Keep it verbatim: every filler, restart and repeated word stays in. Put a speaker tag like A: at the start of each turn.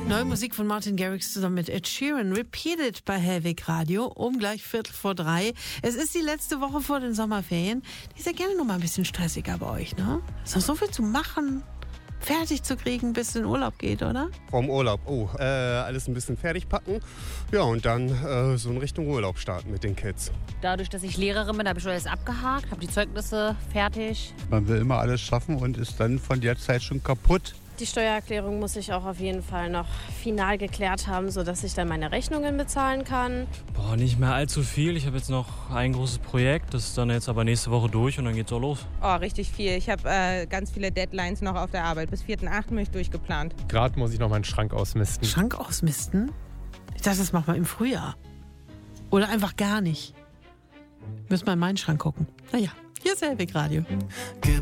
A: Neue Musik von Martin Garrix zusammen mit Ed Sheeran. Repeated bei Hellweg Radio um gleich Viertel vor drei. Es ist die letzte Woche vor den Sommerferien. Die ist ja gerne noch mal ein bisschen stressiger bei euch, ne? Ist noch so viel zu machen, fertig zu kriegen, bis es in den Urlaub geht, oder?
B: Vom Urlaub, oh, äh, alles ein bisschen fertig packen. Ja, und dann äh, so in Richtung Urlaub starten mit den Kids.
C: Dadurch, dass ich Lehrerin bin, habe ich schon alles abgehakt, habe die Zeugnisse fertig.
D: Man will immer alles schaffen und ist dann von der Zeit schon kaputt.
E: Die Steuererklärung muss ich auch auf jeden Fall noch final geklärt haben, sodass ich dann meine Rechnungen bezahlen kann.
F: Boah, nicht mehr allzu viel. Ich habe jetzt noch ein großes Projekt, das ist dann jetzt aber nächste Woche durch und dann geht's auch los.
G: Oh, richtig viel. Ich habe äh, ganz viele Deadlines noch auf der Arbeit. Bis vierten achten bin ich durchgeplant.
H: Gerade muss ich noch meinen Schrank ausmisten.
A: Schrank ausmisten? Ich dachte, das macht man im Frühjahr. Oder einfach gar nicht. Müssen wir in meinen Schrank gucken. Naja, hier ist Hellweg Radio.